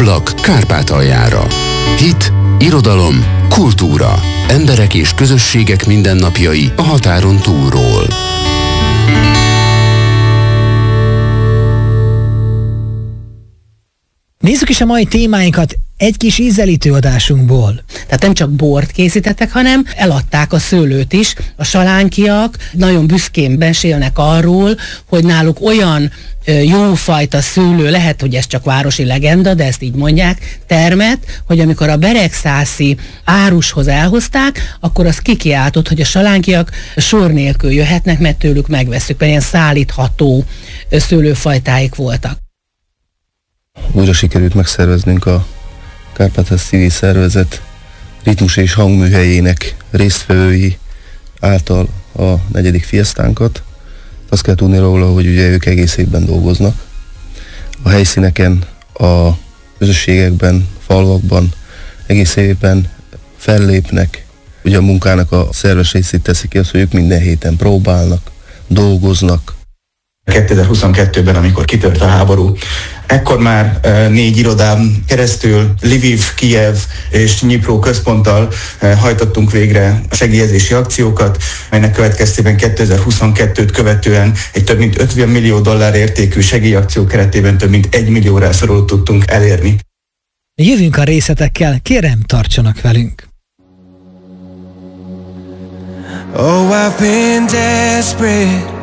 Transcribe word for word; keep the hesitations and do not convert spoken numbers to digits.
Ablak Kárpátaljára. Hit, irodalom, kultúra. Emberek és közösségek mindennapjai a határon túlról. Nézzük is a mai témáinkat egy kis ízelítő adásunkból. Tehát nem csak bort készítettek, hanem eladták a szőlőt is. A salánkiak nagyon büszkén mesélnek arról, hogy náluk olyan jófajta szőlő, lehet, hogy ez csak városi legenda, de ezt így mondják, termet, hogy amikor a beregszászi árushoz elhozták, akkor az kikiáltott, hogy a salánkiak sor nélkül jöhetnek, mert tőlük megveszük, mert ilyen szállítható szőlőfajtáik voltak. Újra sikerült megszerveznünk a Kárpátház Civil Szervezet ritmus és hangműhelyének résztvevői által a negyedik fiesztánkat. Azt kell tudni róla, hogy ugye ők egész évben dolgoznak. A helyszíneken, a közösségekben, falvakban egész évben fellépnek. Ugye a munkának a szerves részét teszik ki az, hogy ők minden héten próbálnak, dolgoznak. kétezer-huszonkettőben, amikor kitört a háború, ekkor már e, négy irodán keresztül Lviv, Kijev és Dnipro központtal e, hajtottunk végre segélyezési akciókat, melynek következtében kétezer-huszonkettőt követően egy több mint ötven millió dollár értékű segélyakció keretében több mint egy millió rászorulót tudtunk elérni. Jövünk a részletekkel, kérem, tartsanak velünk! Oh, I've been desperate